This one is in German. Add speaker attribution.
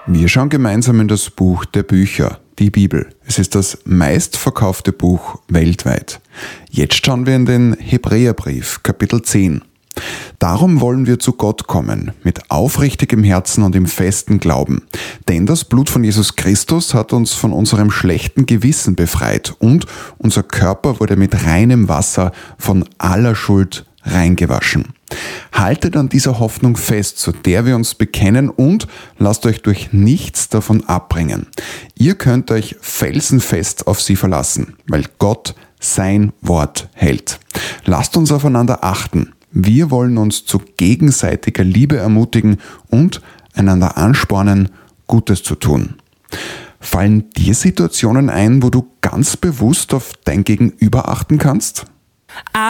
Speaker 1: Wir schauen gemeinsam in das Buch der Bücher, die Bibel. Es ist das meistverkaufte Buch weltweit. Jetzt schauen wir in den Hebräerbrief, Kapitel 10. Darum wollen wir zu Gott kommen, mit aufrichtigem Herzen und im festen Glauben. Denn das Blut von Jesus Christus hat uns von unserem schlechten Gewissen befreit und unser Körper wurde mit reinem Wasser von aller Schuld reingewaschen. Haltet an dieser Hoffnung fest, zu der wir uns bekennen, und lasst euch durch nichts davon abbringen. Ihr könnt euch felsenfest auf sie verlassen, weil Gott sein Wort hält. Lasst uns aufeinander achten. Wir wollen uns zu gegenseitiger Liebe ermutigen und einander anspornen, Gutes zu tun. Fallen dir Situationen ein, wo du ganz bewusst auf dein Gegenüber achten kannst?